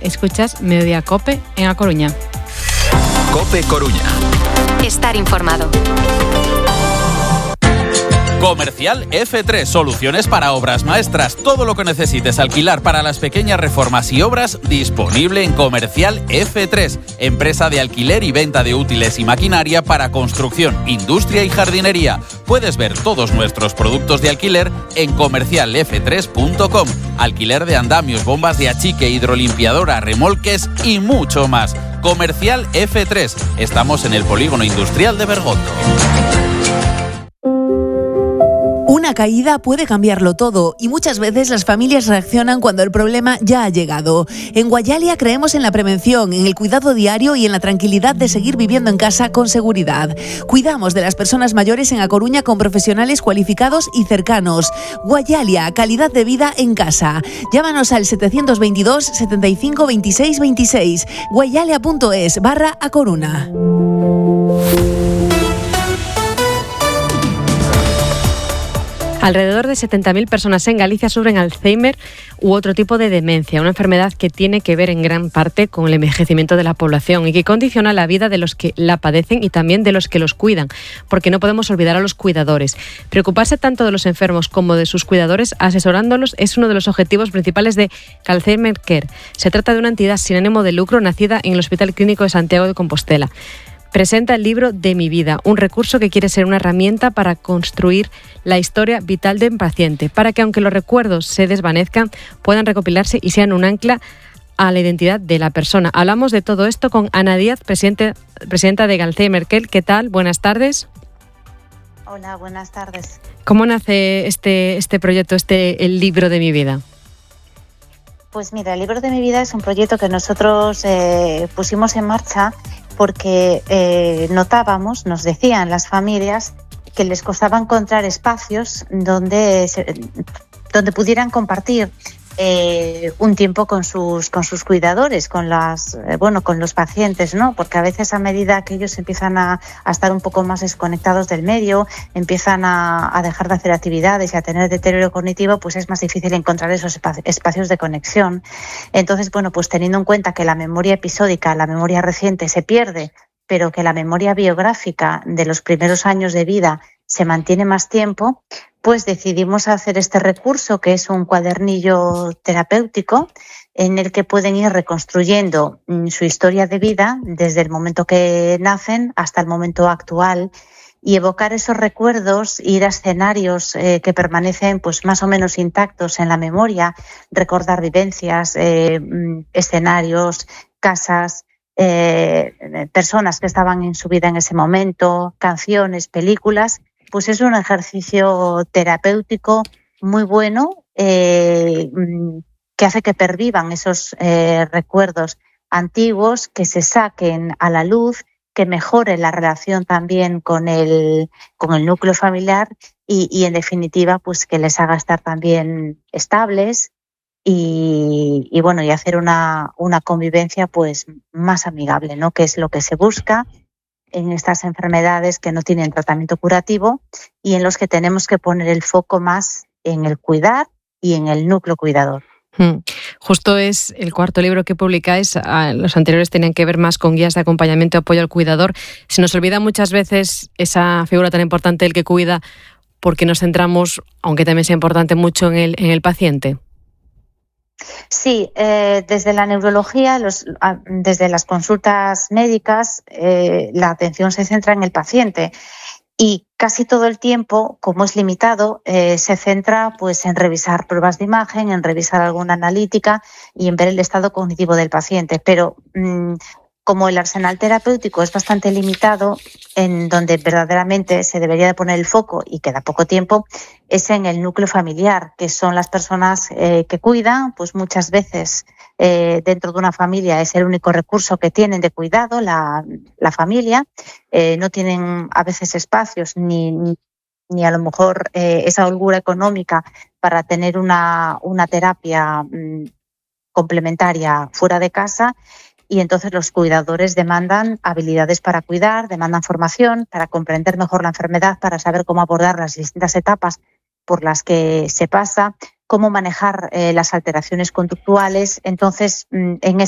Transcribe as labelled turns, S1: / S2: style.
S1: Escuchas Mediodía Cope en A Coruña.
S2: Cope Coruña.
S3: Estar informado.
S4: Comercial F3, soluciones para obras maestras. Todo lo que necesites alquilar para las pequeñas reformas y obras, disponible en Comercial F3, empresa de alquiler y venta de útiles y maquinaria para construcción, industria y jardinería. Puedes ver todos nuestros productos de alquiler en comercialf3.com. Alquiler de andamios, bombas de achique, hidrolimpiadora, remolques y mucho más. Comercial F3. Estamos en el Polígono Industrial de Bergondo.
S5: Una caída puede cambiarlo todo y muchas veces las familias reaccionan cuando el problema ya ha llegado. En Guayalia creemos en la prevención, en el cuidado diario y en la tranquilidad de seguir viviendo en casa con seguridad. Cuidamos de las personas mayores en A Coruña con profesionales cualificados y cercanos. Guayalia, calidad de vida en casa. Llámanos al 722 75 26 26. guayalia.es/A Coruña.
S1: Alrededor de 70.000 personas en Galicia sufren Alzheimer u otro tipo de demencia, una enfermedad que tiene que ver en gran parte con el envejecimiento de la población y que condiciona la vida de los que la padecen y también de los que los cuidan, porque no podemos olvidar a los cuidadores. Preocuparse tanto de los enfermos como de sus cuidadores, asesorándolos, es uno de los objetivos principales de Alzheimer Care. Se trata de una entidad sin ánimo de lucro nacida en el Hospital Clínico de Santiago de Compostela. Presenta el libro De mi vida, un recurso que quiere ser una herramienta para construir la historia vital de un paciente, para que aunque los recuerdos se desvanezcan, puedan recopilarse y sean un ancla a la identidad de la persona. Hablamos de todo esto con Ana Díaz, presidenta de Alzheimer Care. ¿Qué tal? Buenas tardes.
S6: Hola, buenas tardes.
S1: ¿Cómo nace este proyecto, el libro De mi vida?
S6: Pues mira, el libro de mi vida es un proyecto que nosotros pusimos en marcha porque notábamos, nos decían las familias, que les costaba encontrar espacios donde pudieran compartir un tiempo con sus cuidadores, con los pacientes, ¿no? Porque a veces, a medida que ellos empiezan a estar un poco más desconectados del medio, empiezan a dejar de hacer actividades y a tener deterioro cognitivo, pues es más difícil encontrar esos espacios de conexión. Entonces, pues teniendo en cuenta que la memoria episódica, la memoria reciente se pierde, pero que la memoria biográfica de los primeros años de vida se mantiene más tiempo, pues decidimos hacer este recurso, que es un cuadernillo terapéutico en el que pueden ir reconstruyendo su historia de vida desde el momento que nacen hasta el momento actual y evocar esos recuerdos, ir a escenarios que permanecen pues más o menos intactos en la memoria, recordar vivencias, escenarios, casas, personas que estaban en su vida en ese momento, canciones, películas. Pues es un ejercicio terapéutico muy bueno que hace que pervivan esos recuerdos antiguos, que se saquen a la luz, que mejore la relación también con el núcleo familiar y en definitiva pues que les haga estar también estables y hacer una convivencia pues más amigable, ¿no? Que es lo que se busca en estas enfermedades que no tienen tratamiento curativo y en los que tenemos que poner el foco más en el cuidar y en el núcleo cuidador.
S1: Justo es el cuarto libro que publicáis. Los anteriores tenían que ver más con guías de acompañamiento y apoyo al cuidador. Se nos olvida muchas veces esa figura tan importante del que cuida porque nos centramos, aunque también sea importante, mucho en el paciente.
S6: Sí, desde la neurología, desde las consultas médicas, la atención se centra en el paciente y casi todo el tiempo, como es limitado, se centra pues en revisar pruebas de imagen, en revisar alguna analítica y en ver el estado cognitivo del paciente. Pero como el arsenal terapéutico es bastante limitado, en donde verdaderamente se debería de poner el foco y queda poco tiempo, es en el núcleo familiar, que son las personas que cuidan, pues muchas veces dentro de una familia es el único recurso que tienen de cuidado, la familia, no tienen a veces espacios ni a lo mejor esa holgura económica para tener una terapia complementaria fuera de casa. Y entonces los cuidadores demandan habilidades para cuidar, demandan formación para comprender mejor la enfermedad, para saber cómo abordar las distintas etapas por las que se pasa, cómo manejar las alteraciones conductuales. Entonces, en